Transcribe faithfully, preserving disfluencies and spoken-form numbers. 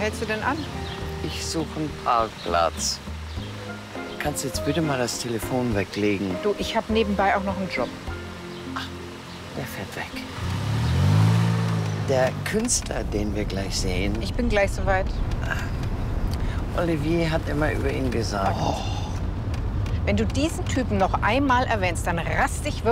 hältst du denn an? Ich suche einen Parkplatz. Kannst du jetzt bitte mal das Telefon weglegen? Du, ich habe nebenbei auch noch einen Job. Der fährt weg. Der Künstler, den wir gleich sehen, Ich bin gleich soweit. Olivier hat immer über ihn gesagt. Wenn du diesen Typen noch einmal erwähnst, dann raste ich wirklich.